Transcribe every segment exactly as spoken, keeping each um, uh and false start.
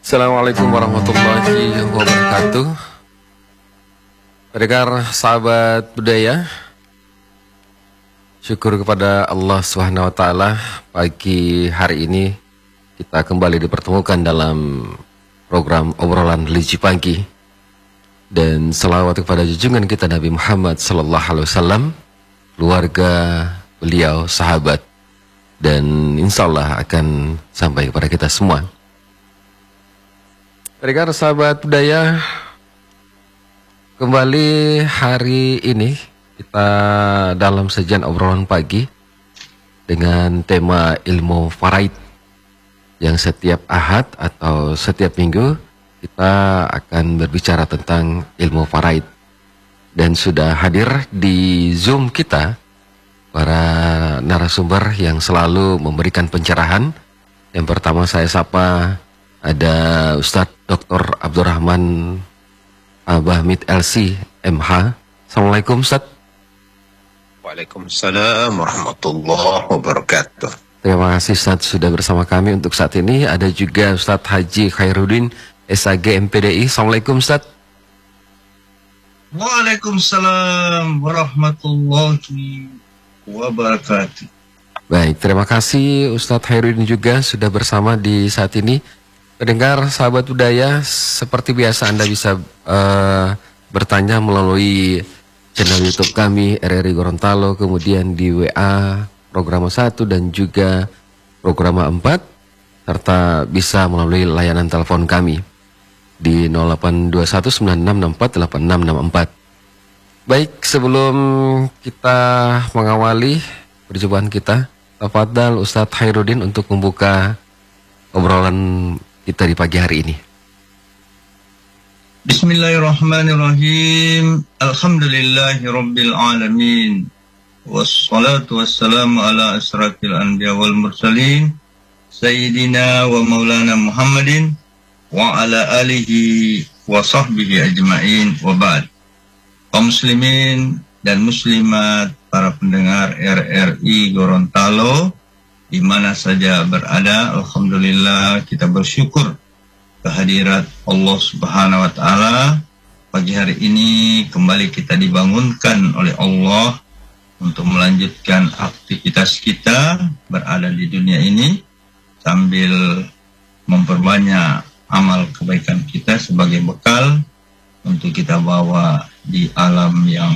Assalamualaikum warahmatullahi wabarakatuh. Pendengar sahabat budaya, syukur kepada Allah subhanahu wa taala, pagi hari ini kita kembali dipertemukan dalam program obrolan religi pagi. Dan selawat kepada junjungan kita Nabi Muhammad sallallahu alaihi wasallam, keluarga beliau, sahabat, dan insya Allah akan sampai kepada kita semua. Pendengar sahabat budaya, kembali hari ini kita dalam sajian obrolan pagi dengan tema ilmu faraid, yang setiap ahad atau setiap minggu kita akan berbicara tentang ilmu faraid. Dan sudah hadir di Zoom kita para narasumber yang selalu memberikan pencerahan. Yang pertama saya sapa ada Ustadz Doktor Abdurrahman Abahmid L C M H. Assalamualaikum Ustadz. Waalaikumsalam warahmatullahi wabarakatuh. Terima kasih Ustadz sudah bersama kami untuk saat ini. Ada juga Ustadz Haji Khairuddin S A G M P D I. Assalamualaikum Ustadz. Waalaikumsalam warahmatullahi wabarakatuh. Baik, terima kasih Ustadz Khairuddin juga sudah bersama di saat ini. Pendengar sahabat budaya, seperti biasa Anda bisa uh, bertanya melalui channel YouTube kami R R I Gorontalo, kemudian di W A program satu dan juga program empat, serta bisa melalui layanan telepon kami di nol delapan dua satu sembilan enam enam empat delapan enam enam empat. Baik, sebelum kita mengawali perjumpaan kita, tafadhal Ustadz Khairuddin untuk membuka obrolan kita di pagi hari ini. Bismillahirrahmanirrahim. Alhamdulillahirabbil alamin. Wassalatu wassalamu ala asyrafil anbiya wal mursalin sayyidina wa maulana Muhammadin wa ala alihi wa sahbihi ajma'in wa ba'd. Kaum muslimin dan muslimat, para pendengar R R I Gorontalo di mana saja berada, alhamdulillah kita bersyukur kehadirat Allah Subhanahu wa taala. Pagi hari ini kembali kita dibangunkan oleh Allah untuk melanjutkan aktivitas kita berada di dunia ini sambil memperbanyak amal kebaikan kita sebagai bekal untuk kita bawa di alam yang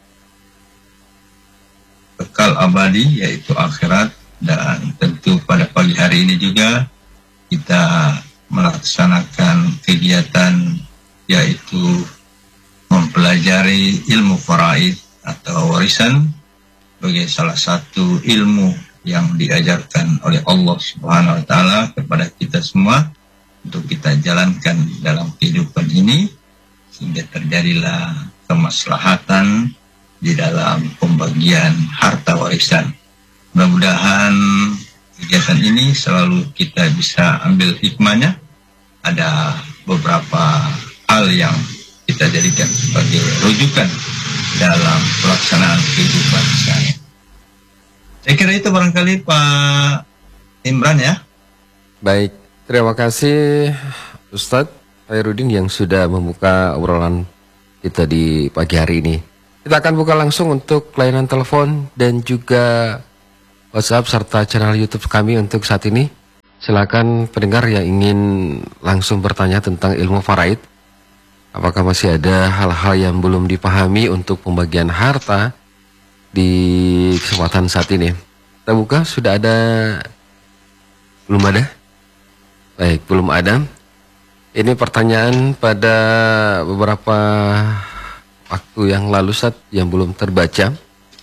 kekal abadi, yaitu akhirat. Dan tentu pada pagi hari ini juga kita melaksanakan kegiatan yaitu mempelajari ilmu faraid atau warisan sebagai salah satu ilmu yang diajarkan oleh Allah Subhanahu wa taala kepada kita semua untuk kita jalankan dalam kehidupan ini, sehingga terjadilah kemaslahatan di dalam pembagian harta warisan. Mudah-mudahan kegiatan ini selalu kita bisa ambil hikmahnya. Ada beberapa hal yang kita jadikan sebagai rujukan dalam pelaksanaan kehidupan saya. Saya kira itu barangkali Pak Imran ya. Baik, terima kasih Ustadz Khairuddin yang sudah membuka obrolan kita di pagi hari ini. Kita akan buka langsung untuk layanan telepon dan juga WhatsApp serta channel YouTube kami untuk saat ini. Silakan pendengar yang ingin langsung bertanya tentang ilmu faraid. Apakah masih ada hal-hal yang belum dipahami untuk pembagian harta di kesempatan saat ini? Kita buka, sudah ada? Belum ada? Baik, belum ada. Ini pertanyaan pada beberapa waktu yang lalu saat yang belum terbaca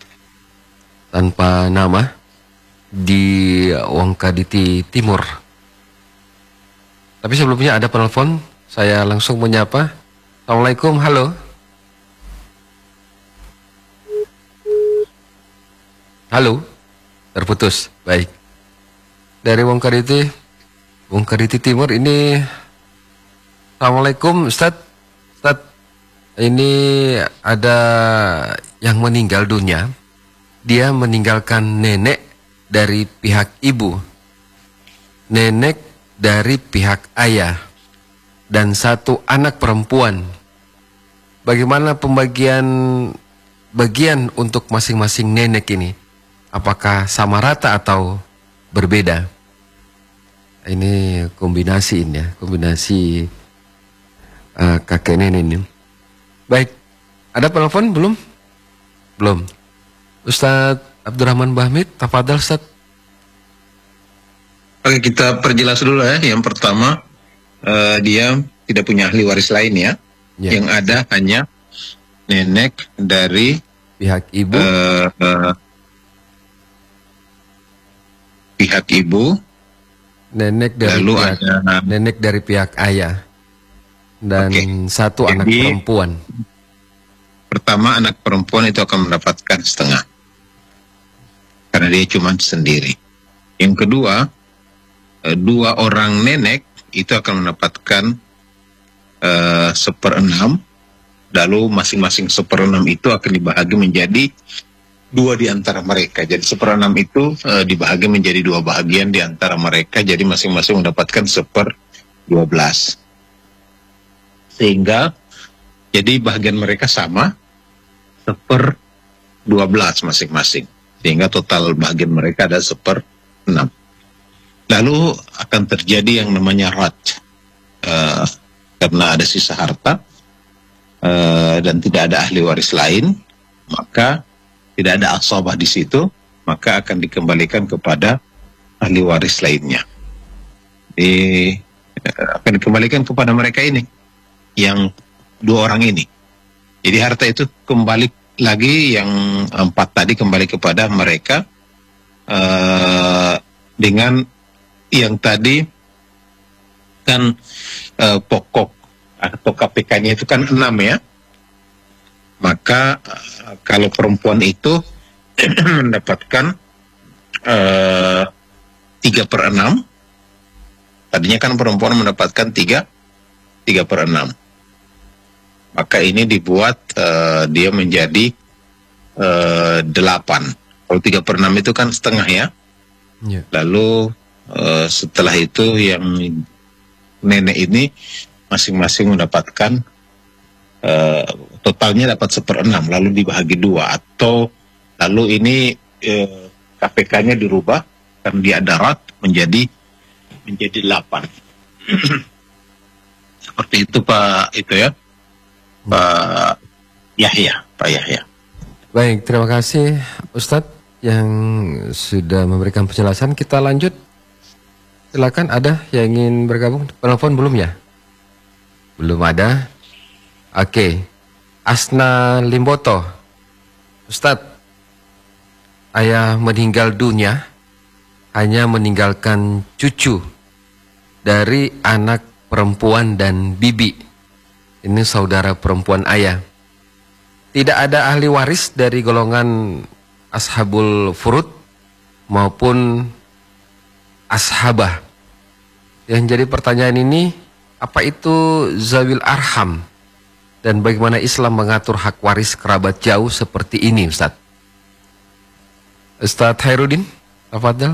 tanpa nama di Wongkaditi Timur. Tapi sebelumnya ada penelpon, saya langsung menyapa. Assalamualaikum, halo. Halo, terputus. Baik. Dari Wongkaditi, Wongkaditi Timur ini. Assalamualaikum, Ustadz. Ustadz, ini ada yang meninggal dunia. Dia meninggalkan nenek dari pihak ibu, nenek dari pihak ayah, dan satu anak perempuan. Bagaimana pembagian bagian untuk masing-masing nenek ini? Apakah sama rata atau berbeda? Ini kombinasi ini ya, kombinasi uh, kakek nenek ini. Baik, ada telepon belum? Belum. Ustadz Abdurrahman Bahmid, tafadhal Ustadz. Oke, kita perjelas dulu ya. Yang pertama, uh, dia tidak punya ahli waris lain ya. Ya. Yang ada hanya nenek dari pihak ibu, uh, uh, pihak ibu, nenek dari lalu pihak, ada nenek dari pihak ayah, dan okay. satu Jadi, anak perempuan. Pertama, anak perempuan itu akan mendapatkan setengah karena dia cuma sendiri. Yang kedua, uh, dua orang nenek itu akan mendapatkan uh, seperenam. Lalu masing-masing seperenam itu akan dibahagi menjadi dua di antara mereka. Jadi seperenam itu e, dibahagi menjadi dua bahagian di antara mereka. Jadi masing-masing mendapatkan seper dua belas. Sehingga jadi bahagian mereka sama seper dua belas masing-masing. Sehingga total bahagian mereka ada seper enam. Lalu akan terjadi yang namanya rat. E, karena ada sisa harta. Uh, dan tidak ada ahli waris lain, maka tidak ada asabah di situ, maka akan dikembalikan kepada ahli waris lainnya. Di, uh, akan dikembalikan kepada mereka ini, yang dua orang ini. Jadi harta itu kembali lagi, yang empat tadi kembali kepada mereka, uh, dengan yang tadi kan uh, pokok atau K P K-nya itu kan enam ya. Maka uh, kalau perempuan itu mendapatkan uh, tiga per enam. Tadinya kan perempuan mendapatkan tiga, tiga per enam. Maka ini dibuat uh, dia menjadi uh, delapan. Kalau tiga per enam itu kan setengah ya. Yeah. Lalu uh, setelah itu yang nenek ini masing-masing mendapatkan uh, totalnya dapat seperenam, lalu dibahagi dua, atau lalu ini uh, K P K-nya dirubah karena dia darat menjadi menjadi delapan. Seperti itu Pak itu ya, Pak Yahya, Pak Yahya. Baik, terima kasih Ustadz yang sudah memberikan penjelasan. Kita lanjut. Silakan, ada yang ingin bergabung? Telepon belum ya? Belum ada. Oke. Asna Limboto. Ustadz, ayah meninggal dunia, hanya meninggalkan cucu dari anak perempuan dan bibi. Ini saudara perempuan ayah. Tidak ada ahli waris dari golongan ashabul furud maupun ashabah. Yang jadi pertanyaan ini, apa itu zawil arham? Dan bagaimana Islam mengatur hak waris kerabat jauh seperti ini, Ustaz? Ustaz Khairuddin, tafadhal.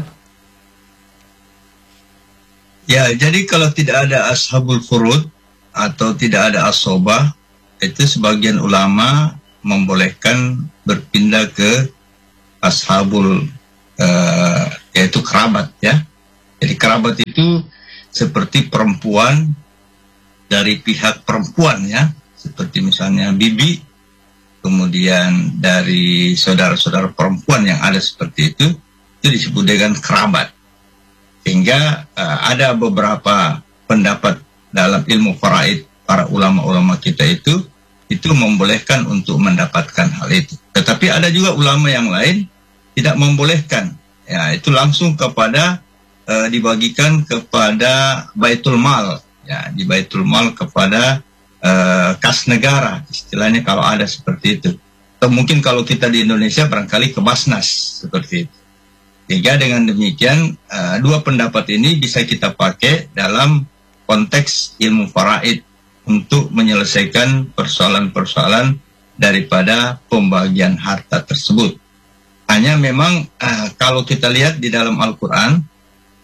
Ya, jadi kalau tidak ada ashabul furud atau tidak ada asobah, itu sebagian ulama membolehkan berpindah ke ashabul, uh, yaitu kerabat ya. Jadi kerabat itu seperti perempuan dari pihak perempuan ya, seperti misalnya bibi, kemudian dari saudara-saudara perempuan yang ada seperti itu, itu disebut dengan kerabat. Sehingga uh, ada beberapa pendapat dalam ilmu faraid para ulama-ulama kita itu, itu membolehkan untuk mendapatkan hal itu. Tetapi ada juga ulama yang lain tidak membolehkan, ya itu langsung kepada uh, dibagikan kepada baitul mal. Ya, di baitul mal kepada uh, kas negara, istilahnya kalau ada seperti itu. Atau mungkin kalau kita di Indonesia barangkali ke Basnas, seperti itu. Sehingga dengan demikian, uh, dua pendapat ini bisa kita pakai dalam konteks ilmu faraid untuk menyelesaikan persoalan-persoalan daripada pembagian harta tersebut. Hanya memang uh, kalau kita lihat di dalam Al-Quran,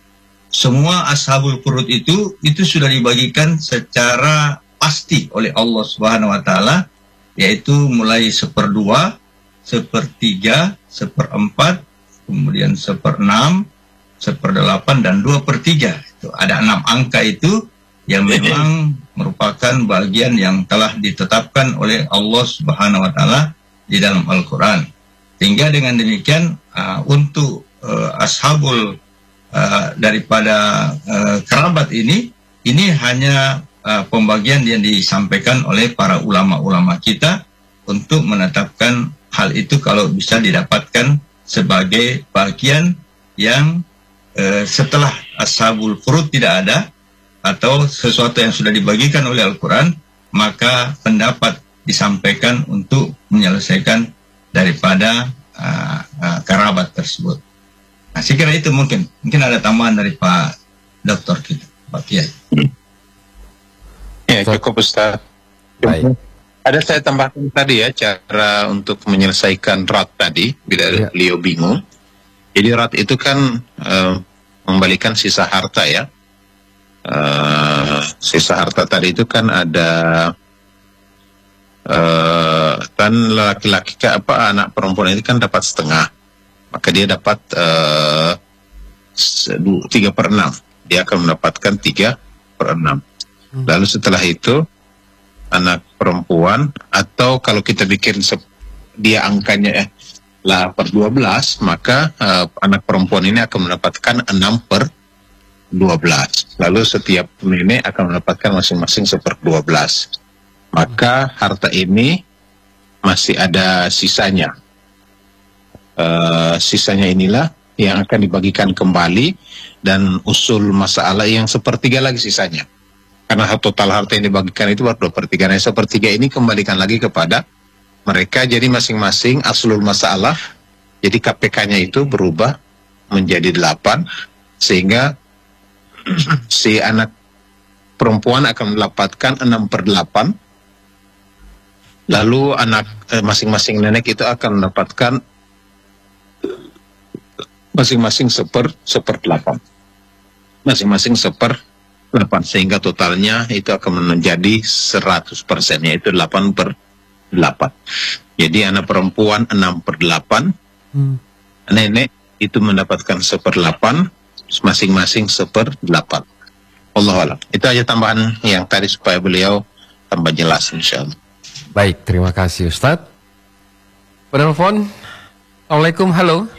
semua ashabul furud itu itu sudah dibagikan secara pasti oleh Allah Subhanahu wa taala, yaitu mulai seperdua, sepertiga, seperempat, kemudian seperenam, seperdelapan dan dua per tiga. Itu ada enam angka itu yang memang merupakan bagian yang telah ditetapkan oleh Allah Subhanahu wa taala di dalam Al-Qur'an. Sehingga dengan demikian uh, untuk uh, ashabul uh, daripada uh, kerabat ini ini hanya uh, pembagian yang disampaikan oleh para ulama-ulama kita untuk menetapkan hal itu kalau bisa didapatkan sebagai bagian yang uh, setelah ashabul furud tidak ada atau sesuatu yang sudah dibagikan oleh Al-Quran, maka pendapat disampaikan untuk menyelesaikan daripada uh, uh, kerabat tersebut. Nah, saya kira itu mungkin. Mungkin ada tambahan dari Pak Doktor kita, Pak Kiai. Ya, cukup Ustaz. Baik. Ada saya tambahkan tadi ya, cara untuk menyelesaikan rat tadi, bila ya. beliau bingung. Jadi rat itu kan uh, membalikan sisa harta ya. Uh, sisa harta tadi itu kan ada uh, kan laki-laki apa anak perempuan ini kan dapat setengah, maka dia dapat uh, tiga per enam, dia akan mendapatkan tiga per enam. Hmm. Lalu setelah itu anak perempuan, atau kalau kita bikin dia angkanya eh, lah per dua belas, maka uh, anak perempuan ini akan mendapatkan enam per dua belas. Lalu setiap nenek akan mendapatkan masing-masing seper dua belas. Maka harta ini masih ada sisanya. Uh, sisanya inilah yang akan dibagikan kembali, dan usul masalah yang sepertiga lagi sisanya. Karena total harta yang dibagikan itu baru dua per tiga. Nah, sepertiga ini kembalikan lagi kepada mereka. Jadi masing-masing aslul masalah, jadi K P K-nya itu berubah menjadi delapan, sehingga si anak perempuan akan mendapatkan enam per delapan, lalu anak eh, masing-masing nenek itu akan mendapatkan masing-masing seper seper delapan, masing-masing seper delapan, sehingga totalnya itu akan menjadi seratus persen, yaitu delapan per delapan. Jadi anak perempuan enam per delapan, hmm. nenek itu mendapatkan seper delapan, masing-masing seper delapan. Allahualam. Itu aja tambahan yang tadi supaya beliau tambah jelas insyaallah. Baik, terima kasih Ustadz. Penelpon. Assalamualaikum, halo.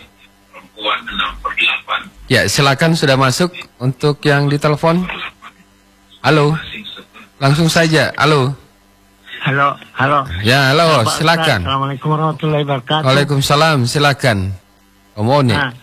Ya, silakan sudah masuk untuk yang ditelepon. Halo. Langsung saja. Halo. Halo, halo. Ya, halo, Bapak silakan. Ustaz, Assalamualaikum warahmatullahi wabarakatuh. Waalaikumsalam, silakan. Om Oni. Nah.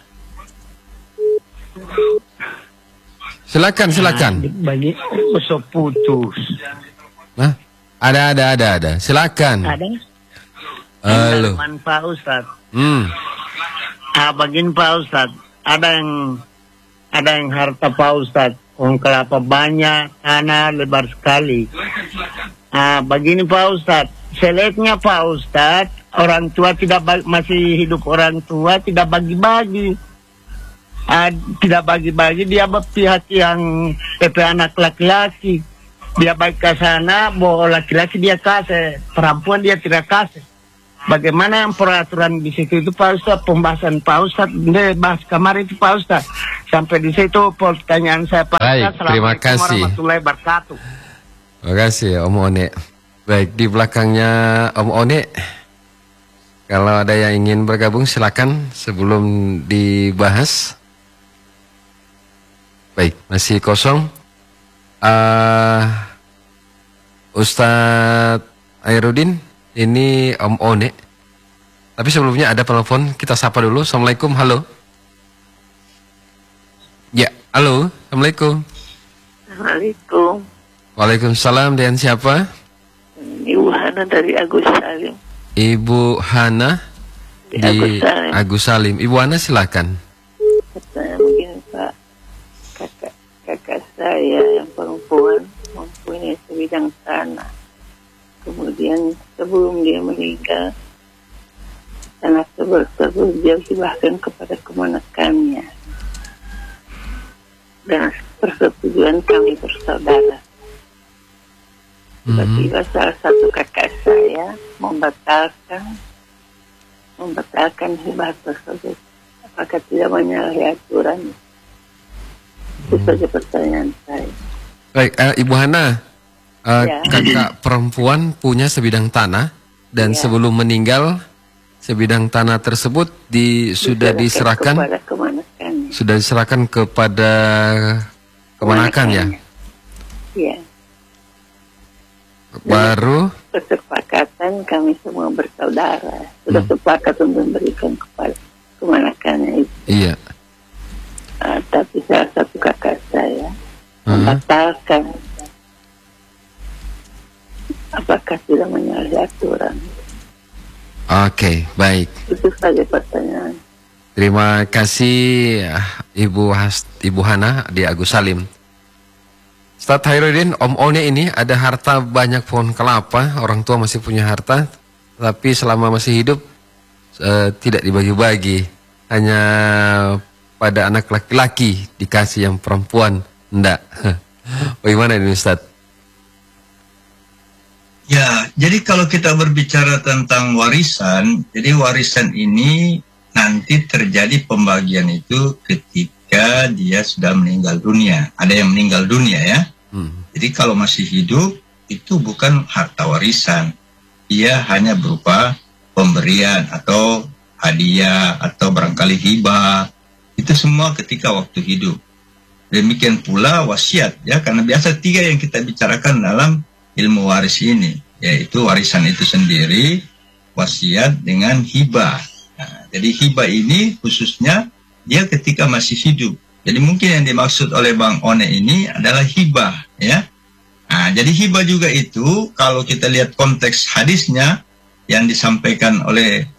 Silakan, silakan. Nah, bagi usop putus. Nah, ada, ada, ada, ada. Silakan. Ada. Halo. Pak Ustaz. Hmm. Ah, bagin Pak Ustaz. Ada yang, ada yang harta Pak Ustaz. Orang kelapa banyak, tanah lebar sekali. Ah, begini Pak Ustaz. Seleknya Pak Ustaz, orang tua tidak masih hidup orang tua tidak bagi-bagi. Uh, tidak bagi-bagi, dia berpihak yang P P anak laki-laki, dia baik ke sana, bahwa laki-laki dia kasih, perempuan dia tidak kasih. Bagaimana yang peraturan di situ itu Pak Ustaz, pembahasan Pak Ustaz, ini bahas kemarin itu Pak Ustaz. Sampai di situ pertanyaan saya Pak Ustaz. Baik, terima kasih. Warahmatullahi wabarakatuh. Terima kasih Om One. Baik, di belakangnya Om One, kalau ada yang ingin bergabung silakan sebelum dibahas. Baik, masih kosong. Uh, Ustadz Airudin, ini Om One. Tapi sebelumnya ada telepon, kita sapa dulu. Assalamualaikum, halo. Ya, halo, Assalamualaikum. Assalamualaikum. Waalaikumsalam, dengan siapa? Ibu Hana dari Agus Salim. Ibu Hana di, di Agus, Salim. Agus Salim. Ibu Hana silakan. Saya begini Pak, kakak, kakak saya yang perempuan mempunyai sebidang tanah. Kemudian sebelum dia meninggal, tanah tersebut dia hibahkan kepada keponakannya. dengan persetujuan kami bersaudara. Tiba-tiba hmm. salah satu kakak saya membatalkan membatalkan hibah tersebut. Apakah tidak menyalahi aturan? Itu hmm. saja pertanyaan saya. Baik, uh, Ibu Hana, uh, ya. kakak perempuan punya sebidang tanah dan ya. sebelum meninggal sebidang tanah tersebut di, sudah diserahkan kepada kemanakan. Sudah diserahkan kepada kemanakan ya? Iya. Baru kesepakatan kami semua bersaudara sudah hmm. sepakat untuk memberikan kepada kemanakannya itu. Iya. Uh, tapi salah satu kakak saya hmm. membatalkan. Apakah tidak menyalahi aturan? Oke, okay, baik. Itu saja pertanyaan. Terima kasih Ibu Has, Ibu Hana di Agus Salim. Ustaz Khairuddin, Om One ini ada harta banyak pohon kelapa, orang tua masih punya harta, tapi selama masih hidup uh, tidak dibagi-bagi, hanya pada anak laki-laki dikasih, yang perempuan enggak. Bagaimana ini Ustaz? Ya, jadi kalau kita berbicara tentang warisan, jadi warisan ini nanti terjadi pembagian itu ketika dia sudah meninggal dunia. Ada yang meninggal dunia ya. Hmm. Jadi kalau masih hidup itu bukan harta warisan. Ia hanya berupa pemberian atau hadiah atau barangkali hibah. Itu semua ketika waktu hidup. Demikian pula wasiat ya, karena biasa tiga yang kita bicarakan dalam ilmu waris ini, yaitu warisan itu sendiri, wasiat dengan hibah. Nah, jadi hibah ini khususnya dia ketika masih hidup. Jadi mungkin yang dimaksud oleh Bang One ini adalah hibah, ya. Nah, jadi hibah juga itu kalau kita lihat konteks hadisnya yang disampaikan oleh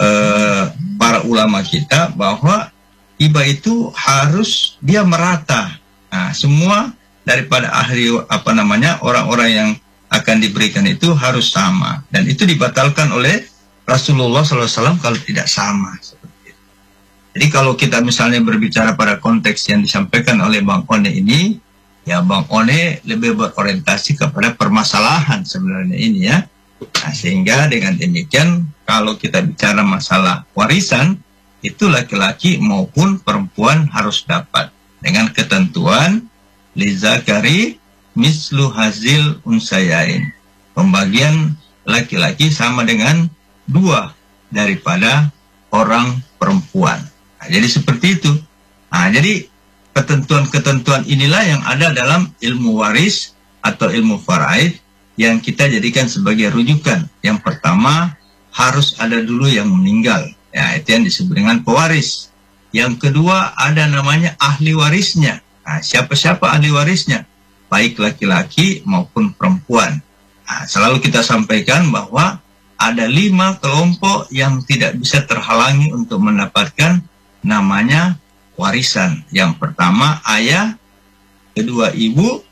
uh, para ulama kita, bahwa hibah itu harus dia merata. Nah, semua daripada ahli apa namanya orang-orang yang akan diberikan itu harus sama, dan itu dibatalkan oleh Rasulullah shallallahu alaihi wasallam kalau tidak sama seperti itu. Jadi kalau kita misalnya berbicara pada konteks yang disampaikan oleh Bang One ini, ya Bang One lebih berorientasi kepada permasalahan sebenarnya ini ya. Nah, sehingga dengan demikian kalau kita bicara masalah warisan, itu laki-laki maupun perempuan harus dapat dengan ketentuan lizakari mislu hazil unsayain. Pembagian laki-laki sama dengan dua daripada orang perempuan. Nah, jadi seperti itu. Nah, jadi ketentuan-ketentuan inilah yang ada dalam ilmu waris atau ilmu faraid yang kita jadikan sebagai rujukan. Yang pertama, harus ada dulu yang meninggal. Ya, itu yang disebut dengan pewaris. Yang kedua, ada namanya ahli warisnya. Nah, siapa-siapa ahli warisnya? Baik laki-laki maupun perempuan. Nah, selalu kita sampaikan bahwa ada lima kelompok yang tidak bisa terhalangi untuk mendapatkan namanya warisan. Yang pertama ayah, kedua ibu,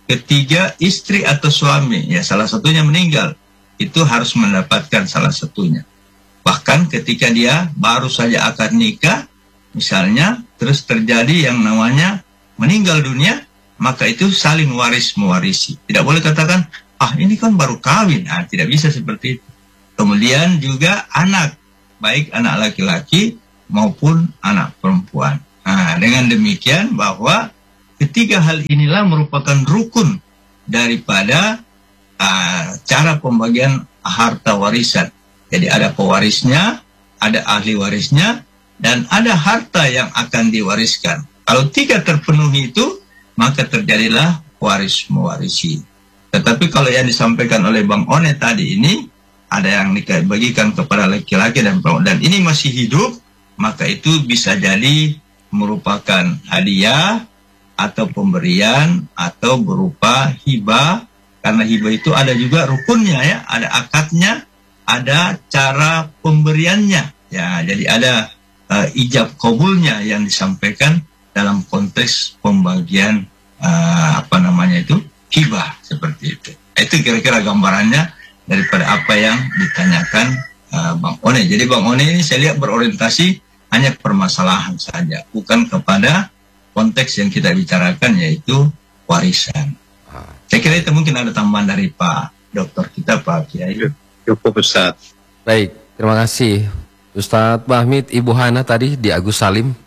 ketiga istri atau suami. Ya, salah satunya meninggal, itu harus mendapatkan salah satunya. Bahkan ketika dia baru saja akan nikah, misalnya, terus terjadi yang namanya meninggal dunia, maka itu saling waris mewarisi. Tidak boleh katakan, ah ini kan baru kawin. Nah, tidak bisa seperti itu. Kemudian juga anak, baik anak laki-laki maupun anak perempuan. Nah, dengan demikian bahwa ketiga hal inilah merupakan rukun daripada uh, cara pembagian harta warisan. Jadi ada pewarisnya, ada ahli warisnya, dan ada harta yang akan diwariskan. Kalau tiga terpenuhi itu, maka terjadilah waris mewarisi. Tetapi kalau yang disampaikan oleh Bang One tadi ini, ada yang dibagikan kepada laki-laki dan perempuan, dan ini masih hidup, maka itu bisa jadi merupakan hadiah, atau pemberian, atau berupa hibah, karena hibah itu ada juga rukunnya ya, ada akadnya, ada cara pemberiannya. Ya, jadi ada uh, ijab kabulnya yang disampaikan dalam konteks pembagian uh, apa namanya itu hibah seperti itu. Itu kira-kira gambarannya daripada apa yang ditanyakan uh, Bang One. Jadi Bang One ini saya lihat berorientasi hanya permasalahan saja, bukan kepada konteks yang kita bicarakan yaitu warisan. Saya kira itu mungkin ada tambahan dari Pak Dokter kita, Pak Kiai. Cukup, Ustaz. Baik, terima kasih Ustadz Bahmid. Ibu Hana tadi di Agus Salim.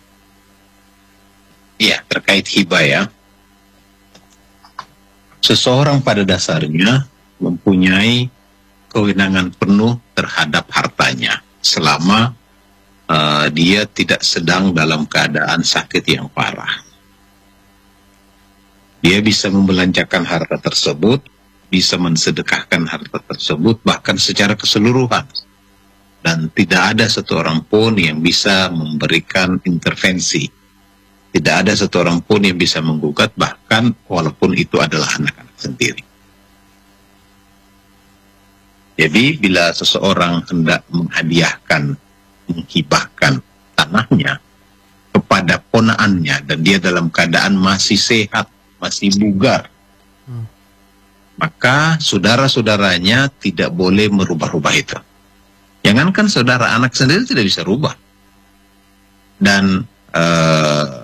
Iya, terkait hibah ya. Seseorang pada dasarnya mempunyai kewenangan penuh terhadap hartanya selama uh, dia tidak sedang dalam keadaan sakit yang parah. Dia bisa membelanjakan harta tersebut, bisa mensedekahkan harta tersebut, bahkan secara keseluruhan. Dan tidak ada satu orang pun yang bisa memberikan intervensi. Tidak ada satu orang pun yang bisa menggugat, bahkan walaupun itu adalah anak-anak sendiri. Jadi bila seseorang hendak menghadiahkan, menghibahkan tanahnya kepada ponaannya dan dia dalam keadaan masih sehat, masih bugar, hmm. maka saudara-saudaranya tidak boleh merubah-rubah itu. Jangankan saudara, anak sendiri tidak bisa rubah. Dan uh,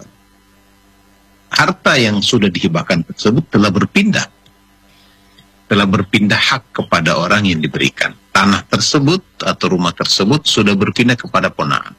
harta yang sudah dihibahkan tersebut telah berpindah. Telah berpindah hak kepada orang yang diberikan. Tanah tersebut atau rumah tersebut sudah berpindah kepada ponaan.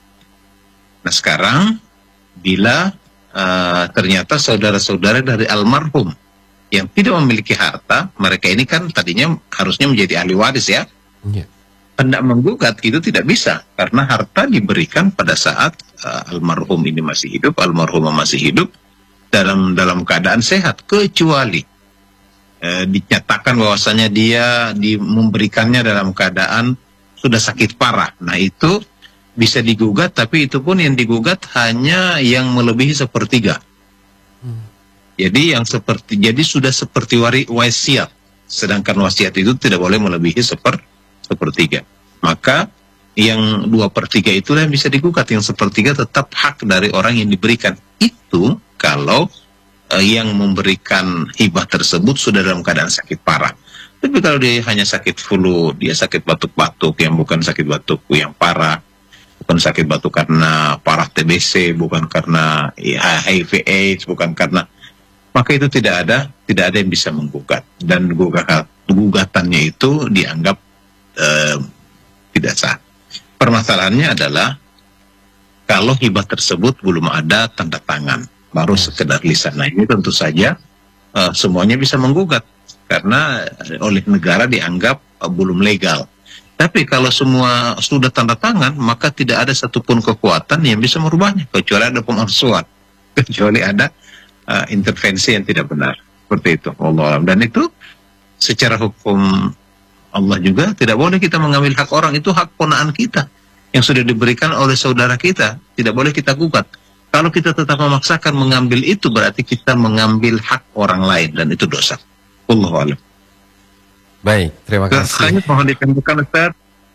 Nah sekarang, bila uh, ternyata saudara-saudara dari almarhum yang tidak memiliki harta, mereka ini kan tadinya harusnya menjadi ahli waris ya. Yeah. Hendak menggugat itu tidak bisa, karena harta diberikan pada saat uh, almarhum ini masih hidup, almarhumah masih hidup, dalam dalam keadaan sehat, kecuali uh, dinyatakan bahwasanya dia di, memberikannya dalam keadaan sudah sakit parah. Nah itu bisa digugat, tapi itu pun yang digugat hanya yang melebihi sepertiga. Hmm. Jadi yang seperti, jadi sudah seperti wari, wasiat, sedangkan wasiat itu tidak boleh melebihi seper sepertiga. Maka yang dua per tiga itulah yang bisa digugat, yang sepertiga tetap hak dari orang yang diberikan. Itu kalau uh, yang memberikan hibah tersebut sudah dalam keadaan sakit parah. Tapi kalau dia hanya sakit flu, dia sakit batuk-batuk yang bukan sakit batuk yang parah, bukan sakit batuk karena parah T B C, bukan karena H I V AIDS, bukan karena, maka itu tidak ada tidak ada yang bisa menggugat, dan gugatannya itu dianggap Uh, tidak sah. Permasalahannya adalah kalau hibah tersebut belum ada tanda tangan, baru sekedar lisan. Nah ini tentu saja uh, semuanya bisa menggugat karena oleh negara dianggap uh, belum legal. Tapi kalau semua sudah tanda tangan, maka tidak ada satupun kekuatan yang bisa merubahnya, kecuali ada pemalsuan, kecuali ada uh, intervensi yang tidak benar. Seperti itu, Allah. Dan itu secara hukum Allah juga tidak boleh kita mengambil hak orang. Itu hak ponaan kita yang sudah diberikan oleh saudara kita, tidak boleh kita gugat. Kalau kita tetap memaksakan mengambil itu, berarti kita mengambil hak orang lain, dan itu dosa. Allahu a'lam. Baik, terima kasih. Mohon ditentukan, Ustaz.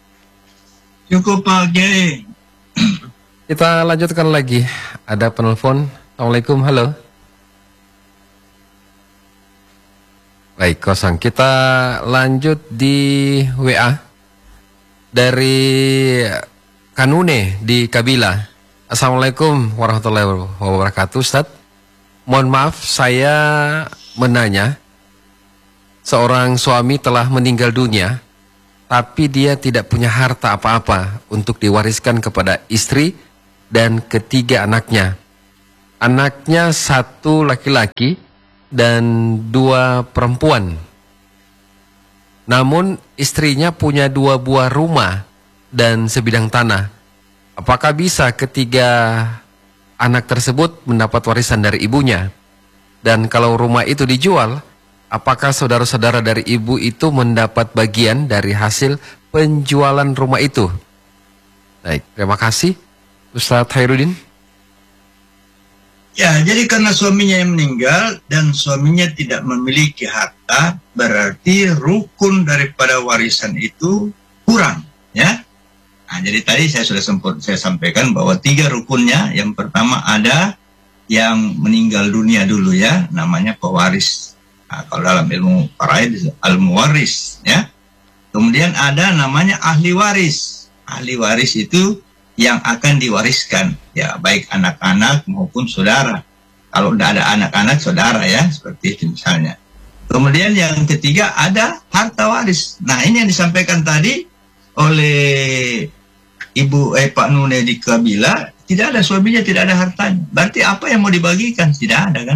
Cukup Pak Kiai. Kita lanjutkan lagi. Ada penelpon. Assalamualaikum, halo. Baik, kosong. Kita lanjut di W A dari Kanune di Kabila. Assalamualaikum warahmatullahi wabarakatuh, Ustaz. Mohon maaf, saya menanya, seorang suami telah meninggal dunia, tapi dia tidak punya harta apa-apa untuk diwariskan kepada istri dan ketiga anaknya. Anaknya satu laki-laki dan dua perempuan. Namun istrinya punya dua buah rumah dan sebidang tanah. Apakah bisa ketiga anak tersebut mendapat warisan dari ibunya? Dan kalau rumah itu dijual, apakah saudara-saudara dari ibu itu mendapat bagian dari hasil penjualan rumah itu? Baik, terima kasih Ustadz Khairuddin. Ya, jadi karena suaminya yang meninggal dan suaminya tidak memiliki harta, berarti rukun daripada warisan itu kurang, ya. Nah, jadi tadi saya sudah sempat saya sampaikan bahwa tiga rukunnya. Yang pertama ada yang meninggal dunia dulu, ya, namanya pewaris. Nah, kalau dalam ilmu faraid al-muwaris, ya. Kemudian ada namanya ahli waris. Ahli waris itu yang akan diwariskan. ya baik anak-anak maupun saudara. Kalau tidak ada anak-anak, saudara ya, seperti itu misalnya. Kemudian yang ketiga ada harta waris. Nah ini yang disampaikan tadi oleh Ibu eh, Pak Nune di Kabila, tidak ada suaminya, tidak ada hartanya. Berarti apa yang mau dibagikan? Tidak ada kan?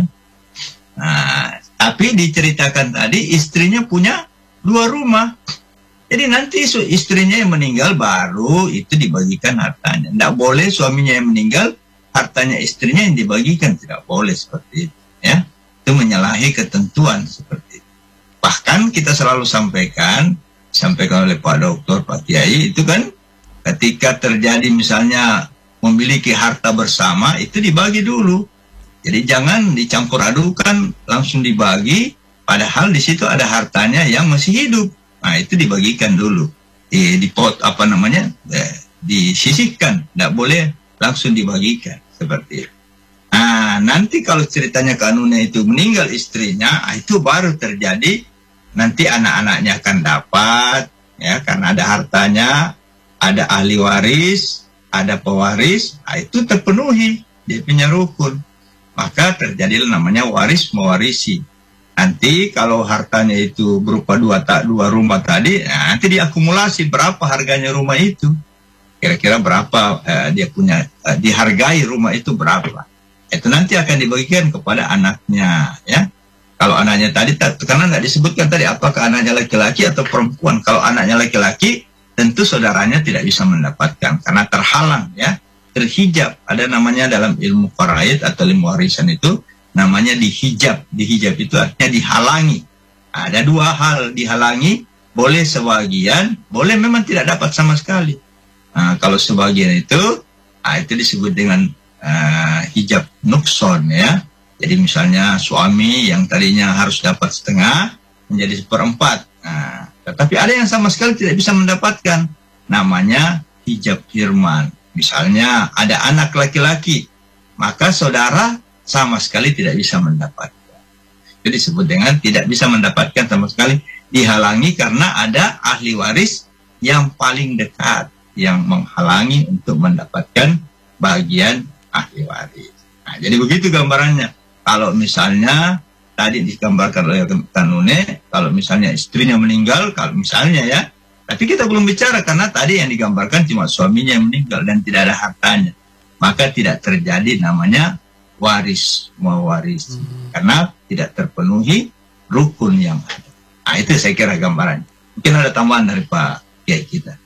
Nah, tapi diceritakan tadi istrinya punya dua rumah. Jadi nanti istrinya yang meninggal baru itu dibagikan hartanya. Tidak boleh suaminya yang meninggal, hartanya istrinya yang dibagikan, tidak boleh seperti itu, ya. Itu menyalahi ketentuan seperti itu. Bahkan kita selalu sampaikan, sampaikan oleh Pak Doktor, Pak Kiai, itu kan ketika terjadi misalnya memiliki harta bersama, itu dibagi dulu. Jadi jangan dicampur adukan, langsung dibagi, padahal di situ ada hartanya yang masih hidup. Nah itu dibagikan dulu, di, di pot apa namanya, eh, disisihkan, tidak boleh langsung dibagikan. Seperti itu. Nah, nanti kalau ceritanya kanunnya itu meninggal istrinya, itu baru terjadi nanti anak-anaknya akan dapat, ya, karena ada hartanya, ada ahli waris, ada pewaris, nah, itu terpenuhi dia punya rukun. Maka terjadilah namanya waris mewarisi. Nanti kalau hartanya itu berupa dua tak dua rumah tadi, nah, nanti diakumulasi berapa harganya rumah itu. Kira-kira berapa uh, dia punya, uh, dihargai rumah itu berapa. Itu nanti akan dibagikan kepada anaknya, ya. Kalau anaknya tadi, karena nggak disebutkan tadi apakah anaknya laki-laki atau perempuan. Kalau anaknya laki-laki, tentu saudaranya tidak bisa mendapatkan, karena terhalang, ya. Terhijab, ada namanya dalam ilmu faraid atau ilmu warisan itu, namanya dihijab. Dihijab itu artinya dihalangi. Ada dua hal, dihalangi, boleh sebagian, boleh memang tidak dapat sama sekali. Nah, kalau sebagian itu, nah, itu disebut dengan uh, hijab nukson, ya. Jadi misalnya suami yang tadinya harus dapat setengah menjadi seperempat. Nah, tetapi ada yang sama sekali tidak bisa mendapatkan. Namanya hijab hirman. Misalnya ada anak laki-laki, maka saudara sama sekali tidak bisa mendapatkan. Itu disebut dengan tidak bisa mendapatkan sama sekali, dihalangi karena ada ahli waris yang paling dekat, yang menghalangi untuk mendapatkan bagian ahli waris. Nah, jadi begitu gambarannya. Kalau misalnya tadi digambarkan oleh Kanune, kalau misalnya istrinya meninggal, kalau misalnya ya, tapi kita belum bicara karena tadi yang digambarkan cuma suaminya yang meninggal dan tidak ada hartanya, maka tidak terjadi namanya waris mewarisi, hmm. karena tidak terpenuhi rukun yang ada. Nah itu saya kira gambarannya. Mungkin ada tambahan dari Pak Kiai kita.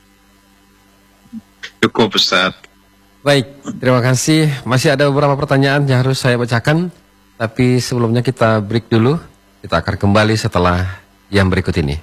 Cukup Ustaz. Baik, terima kasih. Masih ada beberapa pertanyaan yang harus saya bacakan, tapi sebelumnya kita break dulu. Kita akan kembali setelah yang berikut ini.